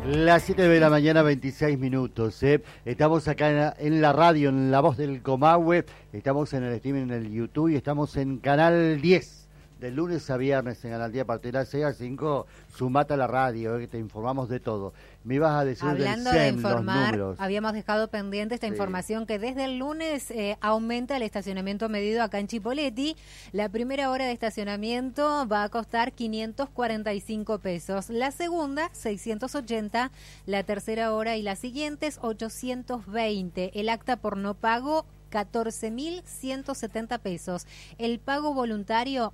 Las 7 de la mañana, 26 minutos. Estamos acá en la radio, en La Voz del Comahue. Estamos en el streaming, en el YouTube y estamos en Canal 10. De lunes a viernes en Canal 10 a partir de las 6 a 5. Sumate a la radio, que te informamos de todo. Me ibas a decir hablando del de SEM, informar, los números. habíamos dejado pendiente esta información que desde el lunes aumenta el estacionamiento medido acá en Chipoleti. La primera hora de estacionamiento va a costar 545 pesos, la segunda 680, la tercera hora y las siguientes 820. El acta por no pago 14.170 pesos, el pago voluntario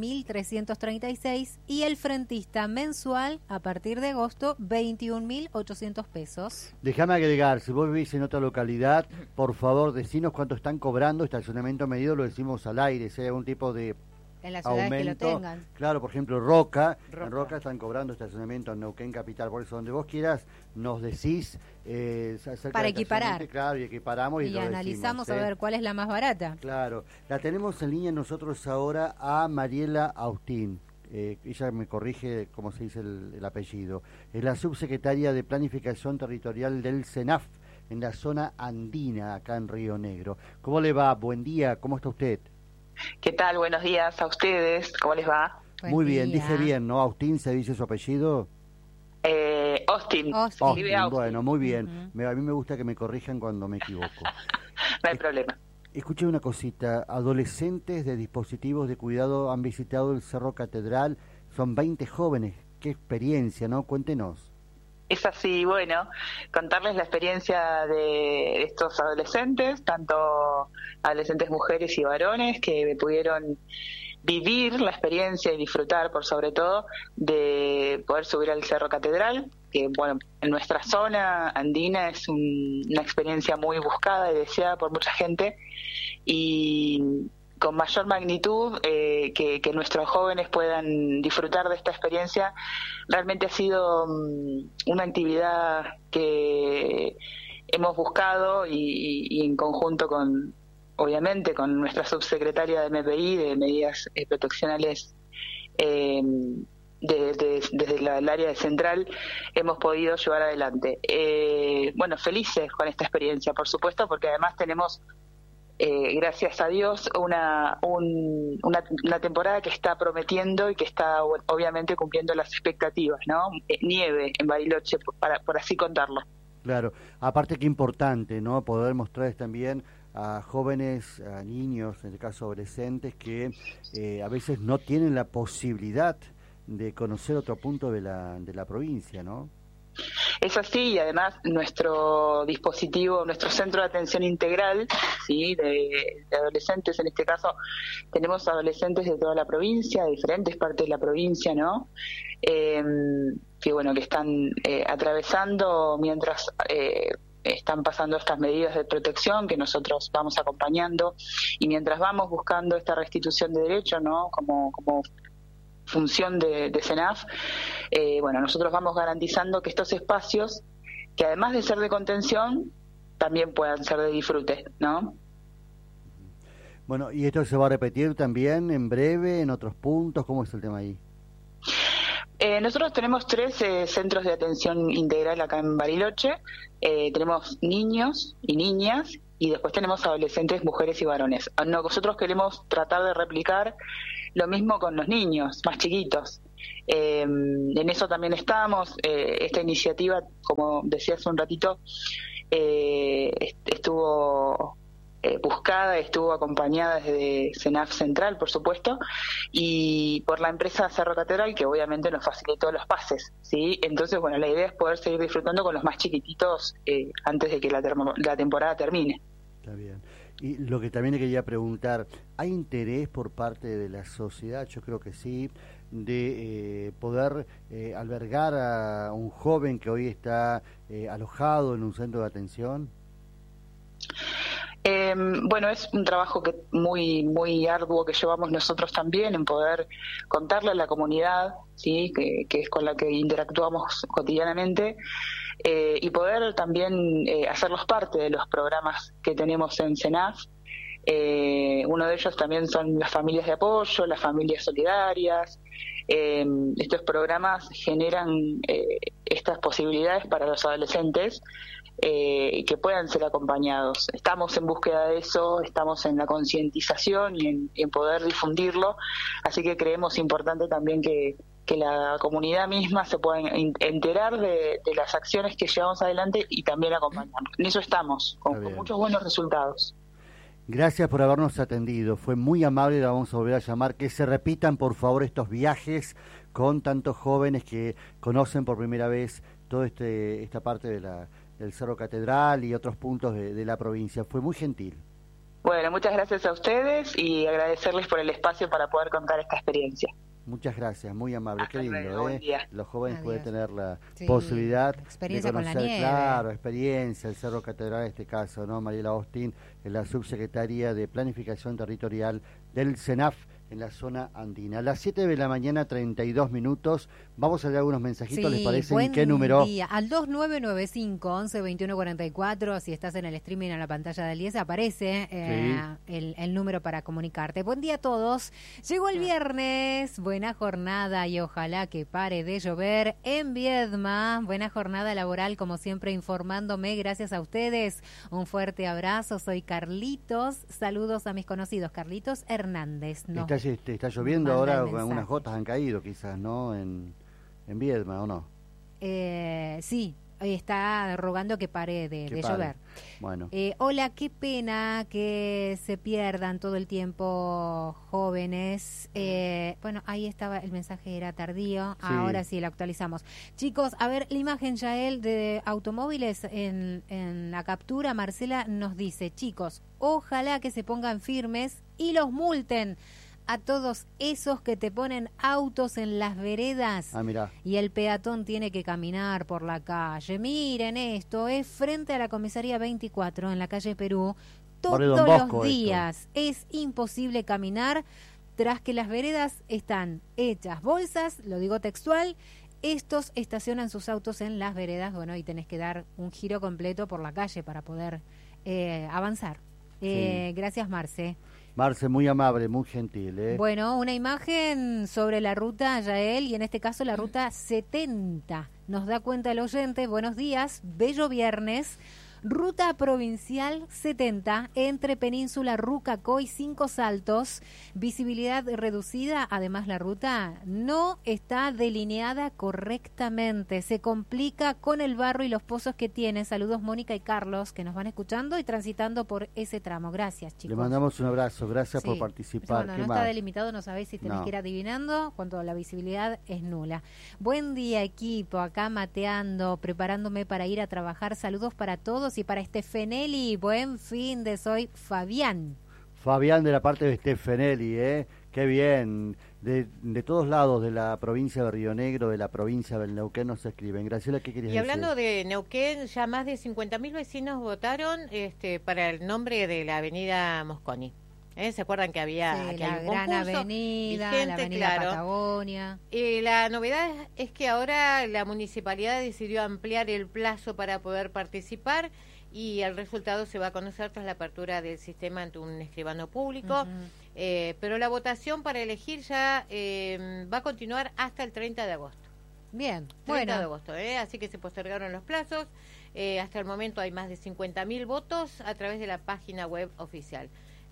11.336 y el frentista mensual a partir de agosto 21.800 pesos. Déjame agregar, si vos vivís en otra localidad, por favor decinos cuánto están cobrando estacionamiento medido, lo decimos al aire, si hay algún tipo de en las ciudades aumento, que lo tengan. Claro, por ejemplo, Roca. En Roca están cobrando estacionamiento en Neuquén Capital, por eso donde vos quieras nos decís para equiparar. Claro, y equiparamos y lo analizamos decimos, a ver cuál es la más barata. Claro, la tenemos en línea nosotros ahora a Mariela Austin. Ella me corrige cómo se dice el apellido. Es la subsecretaria de Planificación Territorial del SENAF en la zona andina, acá en Río Negro. ¿Cómo le va? Buen día, ¿cómo está usted? ¿Qué tal? Buenos días a ustedes. ¿Cómo les va? Muy bien, dije bien, ¿no? ¿Austin se dice su apellido? Austin. Austin. Bueno, muy bien. A mí me gusta que me corrijan cuando me equivoco. No hay problema. Escuché una cosita. Adolescentes de dispositivos de cuidado han visitado el Cerro Catedral. Son 20 jóvenes. Qué experiencia, ¿no? Cuéntenos. Es así, bueno, contarles la experiencia de estos adolescentes, tanto adolescentes mujeres y varones, que pudieron vivir la experiencia y disfrutar, por sobre todo, de poder subir al Cerro Catedral, que, bueno, en nuestra zona andina es una experiencia muy buscada y deseada por mucha gente, y con mayor magnitud que nuestros jóvenes puedan disfrutar de esta experiencia. Realmente ha sido una actividad que hemos buscado y en conjunto con, obviamente, con nuestra subsecretaria de MPI, de Medidas Proteccionales, desde el área de Central, hemos podido llevar adelante. Bueno, felices con esta experiencia, por supuesto, porque además tenemos gracias a Dios, una temporada que está prometiendo y que está obviamente cumpliendo las expectativas, ¿no? Nieve en Bariloche, por así contarlo. Claro, aparte que importante, ¿no? Poder mostrarles también a jóvenes, a niños, en este caso adolescentes, que a veces no tienen la posibilidad de conocer otro punto de la provincia, ¿no? Es así, y además nuestro dispositivo, nuestro centro de atención integral, ¿sí?, de adolescentes, en este caso tenemos adolescentes de toda la provincia, de diferentes partes de la provincia, ¿no? Que bueno, que están atravesando mientras están pasando estas medidas de protección que nosotros vamos acompañando, y mientras vamos buscando esta restitución de derechos, ¿no?, como función de SENAF, bueno, nosotros vamos garantizando que estos espacios, que además de ser de contención, también puedan ser de disfrute, ¿no? Bueno, ¿y esto se va a repetir también en breve, en otros puntos? ¿Cómo es el tema ahí? Nosotros tenemos 3 centros de atención integral acá en Bariloche. Tenemos niños y niñas, y después tenemos adolescentes, mujeres y varones. Nosotros queremos tratar de replicar lo mismo con los niños más chiquitos. En eso también estamos. Esta iniciativa, como decía hace un ratito, estuvo buscada, estuvo acompañada desde SENAF Central, por supuesto, y por la empresa Cerro Catedral, que obviamente nos facilitó los pases, ¿sí? Entonces, bueno, la idea es poder seguir disfrutando con los más chiquititos antes de que la temporada termine. Está bien. Y lo que también le quería preguntar, ¿hay interés por parte de la sociedad? Yo creo que sí, de poder albergar a un joven que hoy está alojado en un centro de atención. Bueno, es un trabajo que muy arduo que llevamos nosotros también, en poder contarle a la comunidad, ¿sí?, que es con la que interactuamos cotidianamente, y poder también hacerlos parte de los programas que tenemos en SENAF. Uno de ellos también son las familias de apoyo, las familias solidarias, estos programas generan estas posibilidades para los adolescentes que puedan ser acompañados. Estamos en búsqueda de eso, estamos en la concientización y en poder difundirlo, así que creemos importante también que la comunidad misma se pueda enterar de las acciones que llevamos adelante y también acompañarnos. En eso estamos, con muchos buenos resultados. Gracias por habernos atendido, fue muy amable, la vamos a volver a llamar. Que se repitan, por favor, estos viajes con tantos jóvenes que conocen por primera vez toda esta parte del Cerro Catedral y otros puntos de la provincia. Fue muy gentil. Bueno, muchas gracias a ustedes y agradecerles por el espacio para poder contar esta experiencia. Muchas gracias, muy amable, Hasta qué lindo, luego, buen día. Los jóvenes pueden tener la Sí, posibilidad experiencia de conocer, con la nieve. claro, experiencia, el Cerro Catedral en este caso, ¿no? Mariela Austin, en la subsecretaria de Planificación Territorial del CENAF en la zona andina. A las 7 de la mañana, 32 minutos, vamos a leer algunos mensajitos, ¿les parece? ¿En qué número? Día. Al 2995-11-2144, si estás en el streaming en la pantalla del 10, aparece el número para comunicarte. Buen día a todos. Llegó el viernes, buena jornada y ojalá que pare de llover en Viedma. Buena jornada laboral, como siempre, informándome. Gracias a ustedes. Un fuerte abrazo. Soy Carlitos. Saludos a mis conocidos. Carlitos Hernández. No. Está lloviendo Manda ahora, el mensaje. unas gotas han caído quizás, ¿no? En Viedma, ¿o no? Sí, está rogando que pare de pare. llover. Bueno. Hola, qué pena que se pierdan todo el tiempo jóvenes. Bueno, ahí estaba, el mensaje era tardío, Sí. ahora sí lo actualizamos. Chicos, a ver, la imagen, Yael, de automóviles en la captura. Marcela nos dice, chicos, ojalá que se pongan firmes y los multen a todos esos que te ponen autos en las veredas Mirá. y el peatón tiene que caminar por la calle. Miren esto, es frente a la comisaría 24 en la calle Perú. Barrio Todos Don Bosco, los días es imposible caminar tras que las veredas están hechas bolsas, lo digo textual. Estos estacionan sus autos en las veredas, bueno, y tenés que dar un giro completo por la calle para poder avanzar. Sí. Gracias, Marce. Marce, muy amable, muy gentil, ¿eh? Bueno, una imagen sobre la ruta Yael, y en este caso la ruta 70. Nos da cuenta el oyente. Buenos días, bello viernes. Ruta provincial 70 entre Península, Rucacoy, 5 Saltos. Visibilidad reducida. Además, la ruta no está delineada correctamente. Se complica con el barro y los pozos que tiene. Saludos, Mónica y Carlos, que nos van escuchando y transitando por ese tramo. Gracias, chicos. Le mandamos un abrazo, gracias Sí. por participar. Cuando ¿Qué no más? está delimitado no sabéis si tenés No. que ir adivinando, cuando la visibilidad es nula. Buen día, equipo, acá mateando, preparándome para ir a trabajar. Saludos para todos y para Stefanelli. Buen fin de, soy Fabián. Fabián de la parte de Stefanelli, ¿eh? Qué bien. De todos lados de la provincia de Río Negro, de la provincia del Neuquén nos escriben. Graciela, ¿qué querías Y decir? hablando de Neuquén, ya más de 50.000 vecinos votaron para el nombre de la avenida Mosconi. ¿Se acuerdan que había Sí, que la hay un gran concurso avenida, vigente? la avenida Claro. Patagonia. La novedad es que ahora la municipalidad decidió ampliar el plazo para poder participar y el resultado se va a conocer tras la apertura del sistema ante un escribano público. Pero la votación para elegir ya va a continuar hasta el 30 de agosto. Bien, 30 bueno. de agosto, así que se postergaron los plazos. Hasta el momento hay más de 50.000 votos a través de la página web oficial.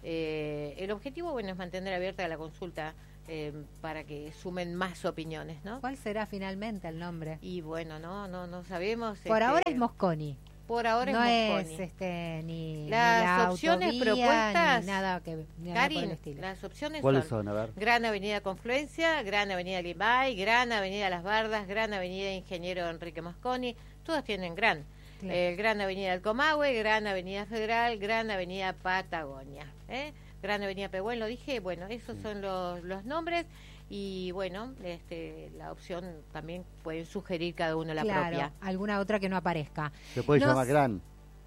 El objetivo, bueno, es mantener abierta la consulta para que sumen más opiniones, ¿no? ¿Cuál será finalmente el nombre? Y bueno, no sabemos. Por ahora es Mosconi. Por ahora No es Mosconi. es ni Las la opciones autovía, propuestas, ni nada que ni nada por el Karin, estilo. las opciones ¿Cuáles son son? A ver. Gran Avenida Confluencia, Gran Avenida Limbay, Gran Avenida Las Bardas, Gran Avenida Ingeniero Enrique Mosconi, todas tienen gran. Claro. Gran Avenida del Comahue, Gran Avenida Federal, Gran Avenida Patagonia, Gran Avenida Pehuen, lo dije, bueno, esos son los nombres y bueno, la opción también pueden sugerir cada uno la Claro, propia. alguna otra que no aparezca. Se puede Nos- llamar Gran.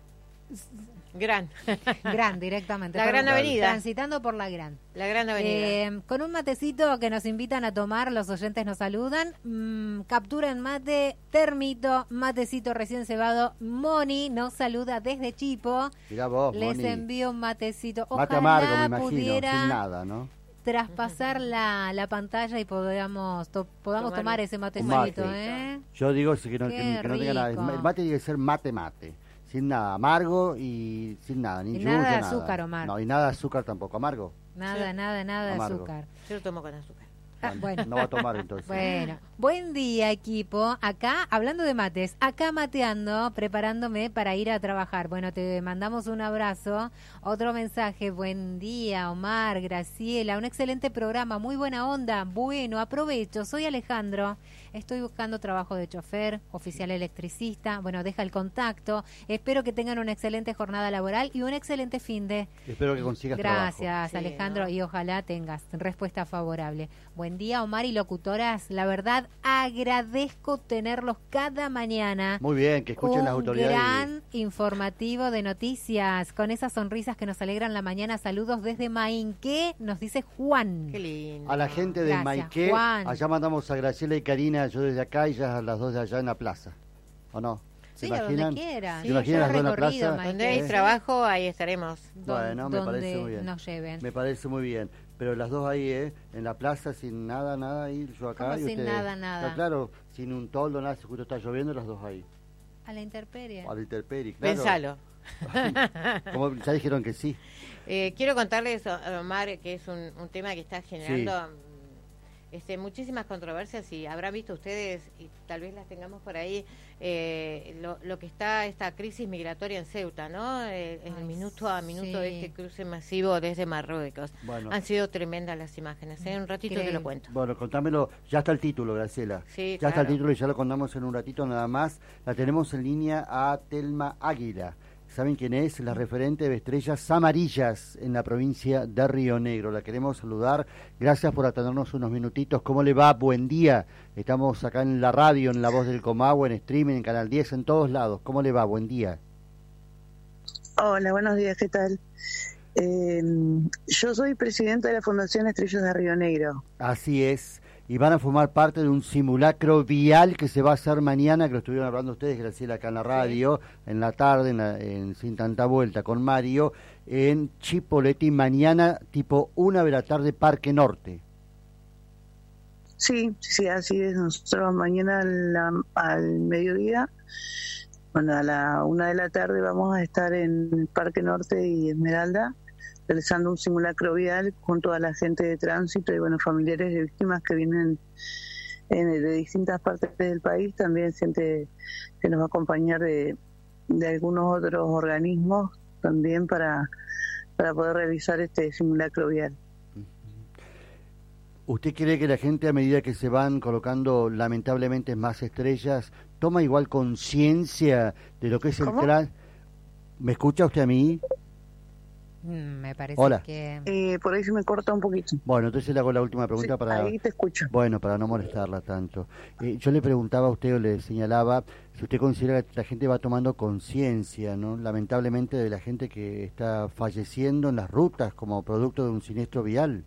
Gran, Gran, directamente. La por- Gran Avenida. Transitando por la Gran. la Gran Avenida. Con un matecito que nos invitan a tomar, los oyentes nos saludan. Captura en mate, termito, matecito recién cebado. Moni nos saluda desde Chipo. Mirá vos, Les Moni. envío un matecito. Mate Ojalá amargo, me imagino, pudiera sin nada, ¿no? traspasar la pantalla y podamos tomar ese mate solito, ¿eh? Yo digo que no tenga nada. rico. El mate tiene que ser mate, sin nada, amargo y sin nada, ni Y yuyo, nada de nada. azúcar, Omar. No, y nada de azúcar tampoco, amargo. Nada de Amargo. azúcar. Yo lo tomo con azúcar. Bueno. No va a tomar entonces. Bueno, buen día equipo, acá hablando de mates, acá mateando, preparándome para ir a trabajar. Bueno, te mandamos un abrazo, otro mensaje, buen día Omar, Graciela, un excelente programa, muy buena onda, bueno, aprovecho, soy Alejandro, estoy buscando trabajo de chofer, oficial electricista, bueno, deja el contacto, espero que tengan una excelente jornada laboral y un excelente finde. Espero que consigas Gracias trabajo. Sí, Alejandro, ¿no? y ojalá tengas respuesta favorable. Buen día Omar y locutoras, la verdad agradezco tenerlos cada mañana. Muy bien, que escuchen las autoridades. Un gran informativo de noticias, con esas sonrisas que nos alegran la mañana. Saludos desde Mainqué, nos dice Juan. Qué lindo. A la gente de Gracias, Maiqué, Juan. allá mandamos a Graciela y Karina, yo desde acá y ya a las dos de allá en la plaza. ¿O no? ¿Se Sí, a donde imaginan? quieran. ¿Se imaginan las dos en la recorrido, plaza? Mainqué. Donde hay trabajo, ahí estaremos. Bueno, me parece muy bien. Nos lleven. Me parece muy bien. Pero las dos ahí, en la plaza, sin nada ahí, yo acá. ¿Cómo y sin ustedes. nada? Está claro, sin un toldo, nada, si justo está lloviendo, las dos ahí. A la intemperie. A la intemperie, claro. Pensalo. Como ya dijeron que sí. Quiero contarles, Omar, que es un tema que está generando muchísimas controversias, y habrán visto ustedes, y tal vez las tengamos por ahí, lo que está esta crisis migratoria en Ceuta, ¿no? Minuto a minuto sí. de este cruce masivo desde Marruecos. Bueno. Han sido tremendas las imágenes. En un ratito te lo cuento. Bueno, contámelo, ya está el título, Graciela. Sí, ya está el claro. título y ya lo contamos en un ratito nada más. La tenemos en línea a Telma Águila. ¿Saben quién es? La referente de Estrellas Amarillas en la provincia de Río Negro. La queremos saludar. Gracias por atendernos unos minutitos. ¿Cómo le va? Buen día. Estamos acá en la radio, en La Voz del Comahue, en streaming, en Canal 10, en todos lados. ¿Cómo le va? Buen día. Hola, buenos días, ¿qué tal? Yo soy presidenta de la Fundación Estrellas de Río Negro. Así es. Y van a formar parte de un simulacro vial que se va a hacer mañana, que lo estuvieron hablando ustedes, Graciela, acá en la radio, en la tarde, en Sin Tanta Vuelta, con Mario, en Chipoleti, mañana, tipo 1 de la tarde, Parque Norte. Sí, así es. Nosotros mañana al mediodía, bueno, a la 1 de la tarde vamos a estar en el Parque Norte y Esmeralda, realizando un simulacro vial junto a la gente de tránsito y, bueno, familiares de víctimas que vienen de distintas partes del país, también gente que nos va a acompañar de algunos otros organismos también para poder realizar este simulacro vial. ¿Usted cree que la gente, a medida que se van colocando lamentablemente más estrellas, toma igual conciencia de lo que es el ¿Cómo? ¿Me escucha usted a mí? Me parece Hola. que... Por ahí se me corta un poquito. Bueno, entonces le hago la última pregunta Sí, para... ahí te escucho. Bueno, para no molestarla tanto. Yo le preguntaba a usted, o le señalaba, si usted considera que la gente va tomando conciencia, ¿no? Lamentablemente, de la gente que está falleciendo en las rutas como producto de un siniestro vial.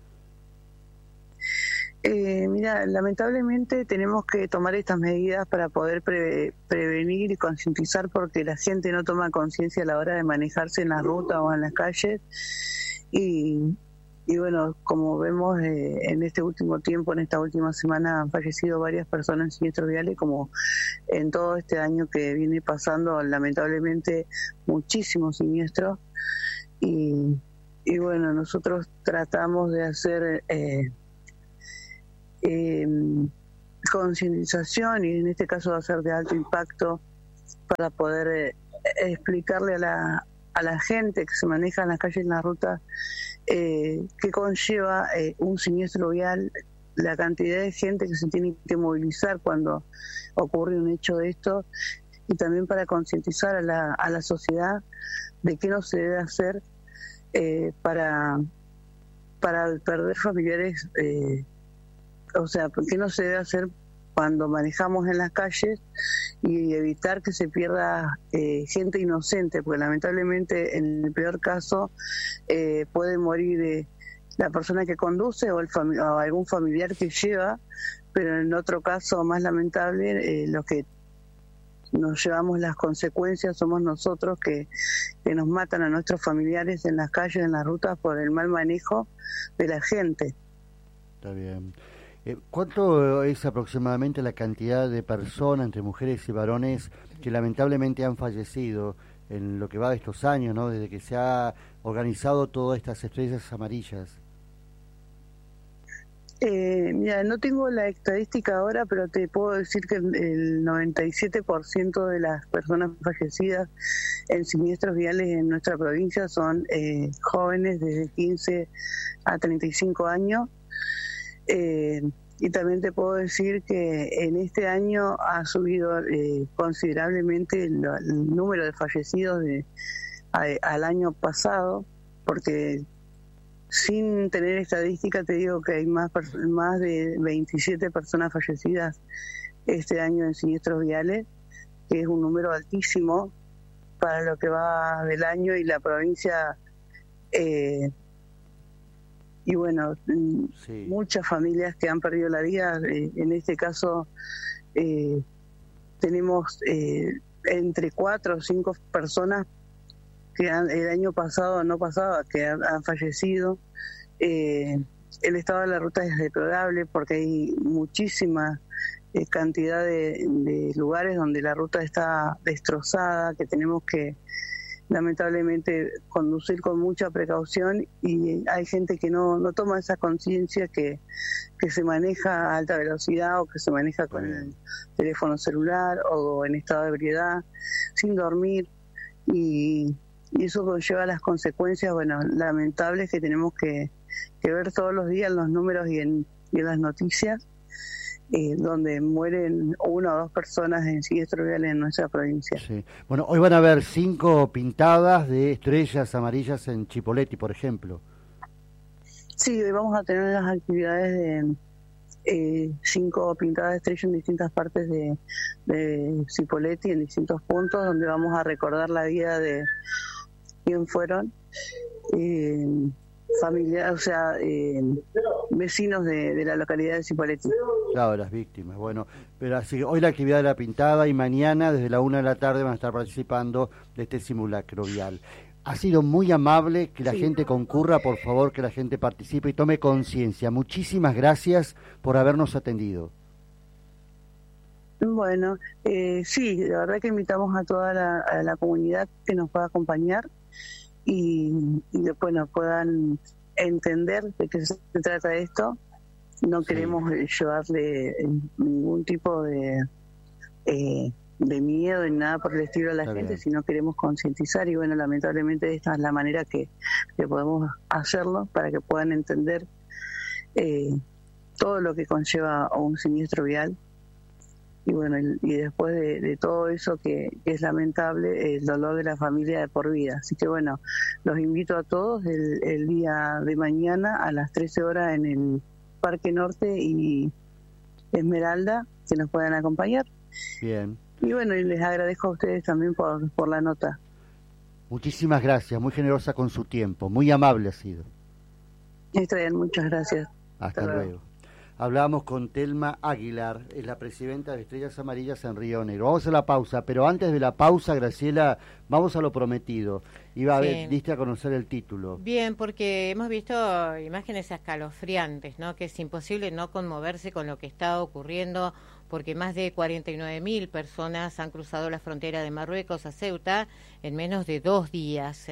Mira, lamentablemente tenemos que tomar estas medidas para poder prevenir y concientizar, porque la gente no toma conciencia a la hora de manejarse en la ruta o en las calles. Y bueno, como vemos en este último tiempo, en esta última semana, han fallecido varias personas en siniestros viales, como en todo este año que viene pasando, lamentablemente, muchísimos siniestros. Y bueno, nosotros tratamos de hacer... concientización, y en este caso va a ser de alto impacto, para poder explicarle a la gente que se maneja en las calles, en la ruta, qué conlleva un siniestro vial, la cantidad de gente que se tiene que movilizar cuando ocurre un hecho de esto, y también para concientizar a la sociedad de qué no se debe hacer para perder familiares. O sea, ¿qué no se debe hacer cuando manejamos en las calles, y evitar que se pierda gente inocente? Porque lamentablemente, en el peor caso, puede morir la persona que conduce o algún familiar que lleva, pero en otro caso más lamentable, los que nos llevamos las consecuencias, somos nosotros que nos matan a nuestros familiares en las calles, en las rutas, por el mal manejo de la gente. Está bien. ¿Cuánto es aproximadamente la cantidad de personas, entre mujeres y varones, que lamentablemente han fallecido en lo que va de estos años, ¿no? Desde que se ha organizado todas estas estrellas amarillas? Mira, no tengo la estadística ahora, pero te puedo decir que el 97% de las personas fallecidas en siniestros viales en nuestra provincia son jóvenes desde 15 a 35 años. Y también te puedo decir que en este año ha subido considerablemente el número de fallecidos al año pasado, porque sin tener estadística te digo que hay más de 27 personas fallecidas este año en siniestros viales, que es un número altísimo para lo que va del año, y la provincia y bueno, sí, muchas familias que han perdido la vida. En este caso tenemos entre 4 o 5 personas que el año pasado, no pasado, que han fallecido. El estado de la ruta es deplorable porque hay muchísima cantidad de lugares donde la ruta está destrozada, que tenemos que lamentablemente conducir con mucha precaución, y hay gente que no toma esa conciencia que se maneja a alta velocidad o que se maneja con el teléfono celular o en estado de ebriedad, sin dormir, y eso conlleva las consecuencias, bueno, lamentables que tenemos que ver todos los días en los números y en las noticias, donde mueren 1 o 2 personas en siniestros viales en nuestra provincia. Sí. Bueno, hoy van a haber 5 pintadas de estrellas amarillas en Chipoleti, por ejemplo. Sí, hoy vamos a tener las actividades de 5 pintadas de estrellas en distintas partes de Chipoleti, en distintos puntos, donde vamos a recordar la vida de quién fueron familiares, o sea, vecinos de la localidad de Chipoleti. Claro, las víctimas. Bueno, pero así hoy la actividad de la pintada, y mañana desde la 1 de la tarde van a estar participando de este simulacro vial. Ha sido muy amable que la gente concurra, por favor, que la gente participe y tome conciencia. Muchísimas gracias por habernos atendido. Bueno, sí, la verdad que invitamos a toda la comunidad que nos pueda acompañar y después nos puedan entender de qué se trata esto. No queremos llevarle ningún tipo de miedo ni nada por el estilo a la gente, sino queremos concientizar, y bueno, lamentablemente esta es la manera que podemos hacerlo para que puedan entender todo lo que conlleva un siniestro vial. Y bueno, y después de todo eso que es lamentable, el dolor de la familia de por vida. Así que bueno, los invito a todos el día de mañana a las 13 horas en el Parque Norte y Esmeralda, que nos puedan acompañar. Bien. Y bueno, y les agradezco a ustedes también por la nota. Muchísimas gracias, muy generosa con su tiempo, muy amable ha sido. Está bien, muchas gracias. Hasta luego. Hablábamos con Telma Aguilar, es la presidenta de Estrellas Amarillas en Río Negro. Vamos a la pausa, pero antes de la pausa, Graciela, vamos a lo prometido. Diste a conocer el título. Bien, porque hemos visto imágenes escalofriantes, ¿no? Que es imposible no conmoverse con lo que está ocurriendo, porque más de 49.000 personas han cruzado la frontera de Marruecos a Ceuta en menos de 2 días,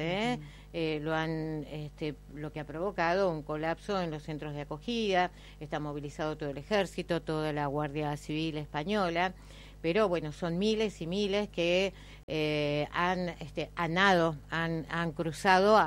lo que ha provocado un colapso en los centros de acogida. Está movilizado todo el ejército, toda la Guardia Civil española, pero bueno, son miles y miles que han cruzado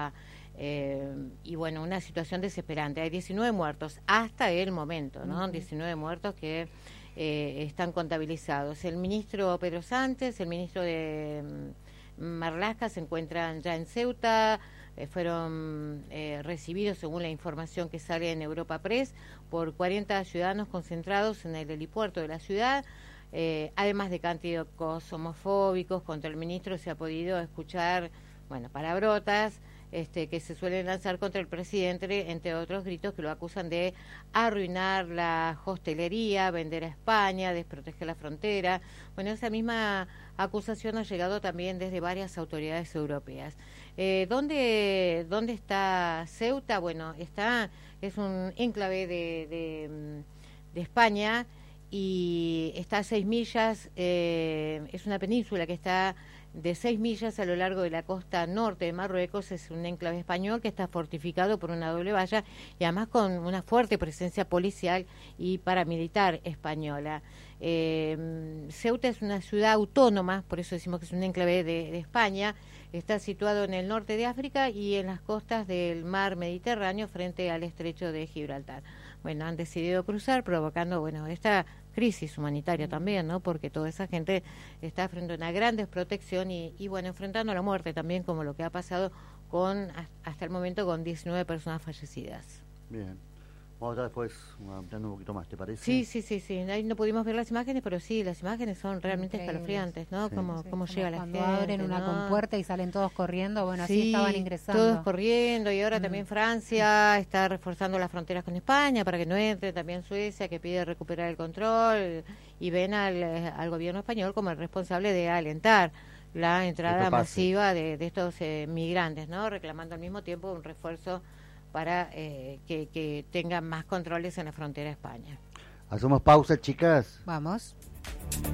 y bueno, una situación desesperante. Hay 19 muertos hasta el momento, ¿no? 19 muertos que están contabilizados. El ministro Pedro Sánchez, el ministro de Marlaska se encuentran ya en Ceuta, fueron recibidos, según la información que sale en Europa Press, por 40 ciudadanos concentrados en el helipuerto de la ciudad. Además de cánticos homofóbicos contra el ministro, se ha podido escuchar, bueno, palabrotas, que se suelen lanzar contra el presidente, entre otros gritos que lo acusan de arruinar la hostelería, vender a España, desproteger la frontera. Bueno, esa misma acusación ha llegado también desde varias autoridades europeas. ¿Dónde está Ceuta? Bueno, es un enclave de España y está a 6 millas, es una península que está de 6 millas a lo largo de la costa norte de Marruecos. Es un enclave español que está fortificado por una doble valla y además con una fuerte presencia policial y paramilitar española. Ceuta es una ciudad autónoma, por eso decimos que es un enclave de España. Está situado en el norte de África y en las costas del mar Mediterráneo frente al estrecho de Gibraltar. Bueno, han decidido cruzar, provocando, bueno, esta crisis humanitaria también, ¿no? Porque toda esa gente está frente a una gran desprotección y bueno, enfrentando la muerte también, como lo que ha pasado hasta el momento con 19 personas fallecidas. Bien. Vamos a estar después ampliando un poquito más, ¿te parece? Sí. Ahí no pudimos ver las imágenes, pero sí, las imágenes son realmente escalofriantes, ¿no? Sí. Cómo llega la gente. Cuando abren una compuerta y salen todos corriendo, bueno, así estaban ingresando. Todos corriendo, y ahora también Francia está reforzando las fronteras con España para que no entre, también Suecia, que pide recuperar el control, y ven al gobierno español como el responsable de alentar la entrada masiva de estos migrantes, ¿no? Reclamando al mismo tiempo un refuerzo para que tengan más controles en la frontera de España. Hacemos pausa, chicas. Vamos.